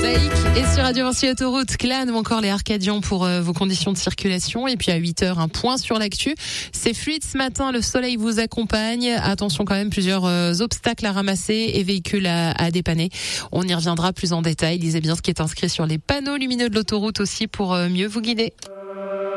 Taïk et sur Radio Vinci Autoroute, Clan ou encore les Arcadians pour vos conditions de circulation. Et puis à 8h, un point sur l'actu. C'est fluide ce matin, le soleil vous accompagne. Attention quand même, plusieurs obstacles à ramasser et véhicules à dépanner. On y reviendra plus en détail. Lisez bien ce qui est inscrit sur les panneaux lumineux de l'autoroute aussi pour mieux vous guider.